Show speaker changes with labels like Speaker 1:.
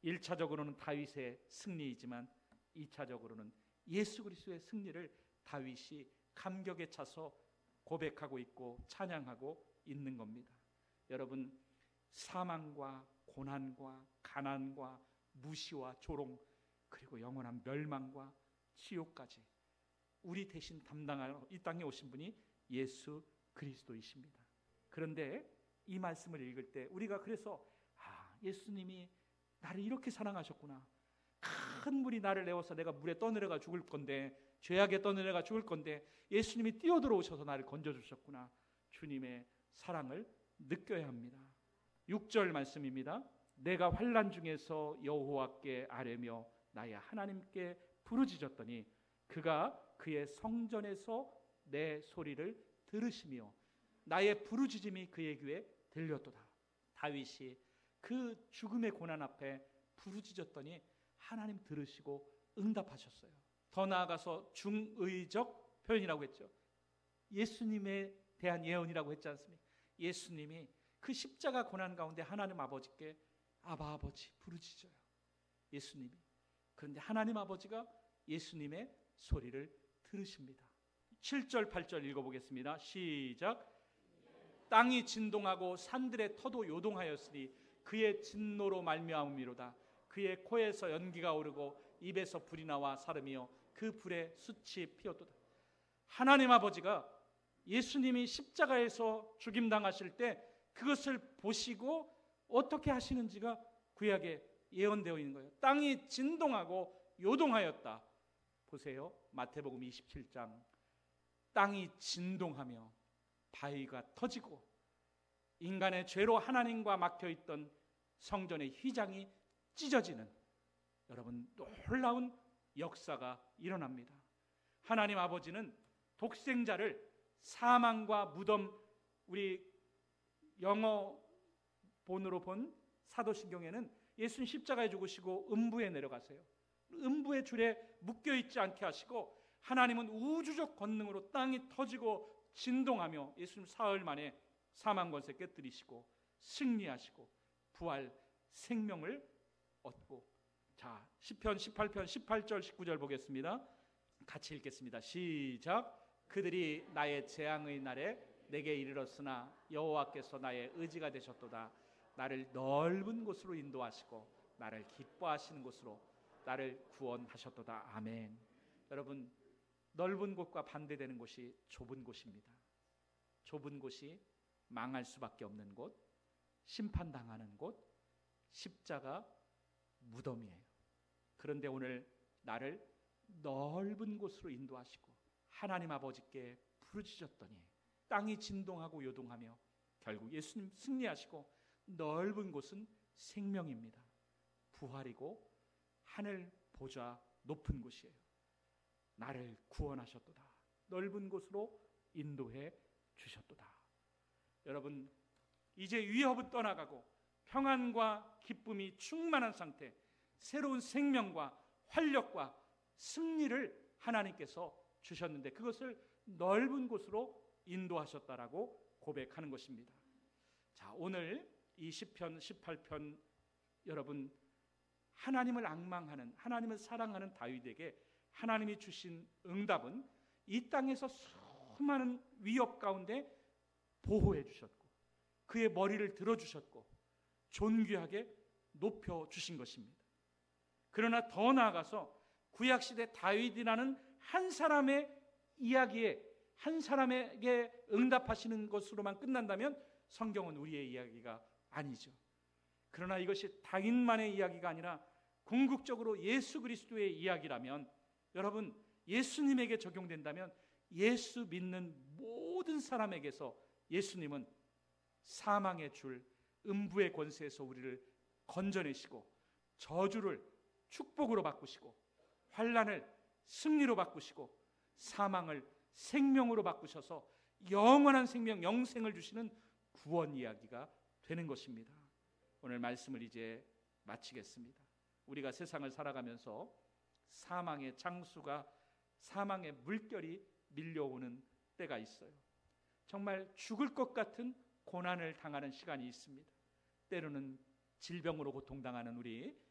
Speaker 1: 1차적으로는 다윗의 승리이지만 2차적으로는 예수 그리스도의 승리를 다윗이 감격에 차서 고백하고 있고 찬양하고 있는 겁니다. 여러분, 사망과 고난과 가난과 무시와 조롱, 그리고 영원한 멸망과 지옥까지 우리 대신 담당하러 이 땅에 오신 분이 예수 그리스도이십니다. 그런데 이 말씀을 읽을 때 우리가 그래서 예수님이 나를 이렇게 사랑하셨구나, 큰 물이 나를 내어서 내가 물에 떠내려가 죽을 건데, 죄악에 떠내려가 죽을 건데 예수님이 뛰어들어오셔서 나를 건져주셨구나, 주님의 사랑을 느껴야 합니다. 6절 말씀입니다. 내가 환난 중에서 여호와께 아뢰며 나의 하나님께 부르짖었더니 그가 그의 성전에서 내 소리를 들으시며 나의 부르짖음이 그의 귀에 들렸도다. 다윗이 그 죽음의 고난 앞에 부르짖었더니 하나님 들으시고 응답하셨어요. 더 나아가서 중의적 표현이라고 했죠. 예수님에 대한 예언이라고 했지 않습니까? 예수님이 그 십자가 고난 가운데 하나님 아버지께 아바 아버지 부르짖어요, 예수님이. 그런데 하나님 아버지가 예수님의 소리를 들으십니다. 7절 8절 읽어보겠습니다. 시작. 땅이 진동하고 산들의 터도 요동하였으니 그의 진노로 말미암음이로다. 그의 코에서 연기가 오르고 입에서 불이 나와 사름이요 그 불에 숯이 피었도다. 하나님 아버지가 예수님이 십자가에서 죽임당하실 때 그것을 보시고 어떻게 하시는지가 구약에 예언되어 있는 거예요. 땅이 진동하고 요동하였다. 보세요, 마태복음 27장. 땅이 진동하며 바위가 터지고 인간의 죄로 하나님과 막혀있던 성전의 휘장이 찢어지는, 여러분, 놀라운 역사가 일어납니다. 하나님 아버지는 독생자를 사망과 무덤, 우리 영어 본으로 본 사도신경에는 예수님 십자가에 죽으시고 음부에 내려가세요. 음부의 줄에 묶여있지 않게 하시고 하나님은 우주적 권능으로 땅이 터지고 진동하며 예수님 사흘 만에 사망 권세 깨뜨리시고 승리하시고 부활 생명을 얻고. 자, 시편 18편 18절 19절 보겠습니다. 같이 읽겠습니다. 시작. 그들이 나의 재앙의 날에 내게 이르렀으나 여호와께서 나의 의지가 되셨도다. 나를 넓은 곳으로 인도하시고 나를 기뻐하시는 곳으로 나를 구원하셨도다. 아멘. 여러분, 넓은 곳과 반대되는 곳이 좁은 곳입니다. 좁은 곳이 망할 수밖에 없는 곳, 심판당하는 곳, 십자가 무덤이에요. 그런데 오늘 나를 넓은 곳으로 인도하시고 하나님 아버지께 부르짖었더니 땅이 진동하고 요동하며 결국 예수님 승리하시고 넓은 곳은 생명입니다. 부활이고 하늘 보좌 높은 곳이에요. 나를 구원하셨도다. 넓은 곳으로 인도해 주셨도다. 여러분, 이제 위협은 떠나가고 평안과 기쁨이 충만한 상태, 새로운 생명과 활력과 승리를 하나님께서 주셨는데 그것을 넓은 곳으로 인도하셨다라고 고백하는 것입니다. 자, 오늘 이 시편 18편, 여러분, 하나님을 앙망하는, 하나님을 사랑하는 다윗에게 하나님이 주신 응답은 이 땅에서 수많은 위협 가운데 보호해 주셨고 그의 머리를 들어주셨고 존귀하게 높여주신 것입니다. 그러나 더 나아가서 구약시대 다윗이라는 한 사람의 이야기에, 한 사람에게 응답하시는 것으로만 끝난다면 성경은 우리의 이야기가 아니죠. 그러나 이것이 다윗만의 이야기가 아니라 궁극적으로 예수 그리스도의 이야기라면, 여러분, 예수님에게 적용된다면 예수 믿는 모든 사람에게서 예수님은 사망의 줄, 음부의 권세에서 우리를 건져내시고 저주를 축복으로 바꾸시고 환난을 승리로 바꾸시고 사망을 생명으로 바꾸셔서 영원한 생명, 영생을 주시는 구원 이야기가 되는 것입니다. 오늘 말씀을 이제 마치겠습니다. 우리가 세상을 살아가면서 사망의 장수가, 사망의 물결이 밀려오는 때가 있어요. 정말 죽을 것 같은 고난을 당하는 시간이 있습니다. 때로는 질병으로 고통당하는 우리